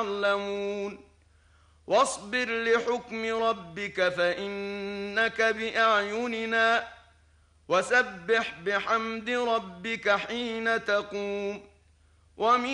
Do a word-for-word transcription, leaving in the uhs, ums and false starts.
يعلمون واصبر لحكم ربك فإنك بأعيننا وسبح بحمد ربك حين تقوم ومن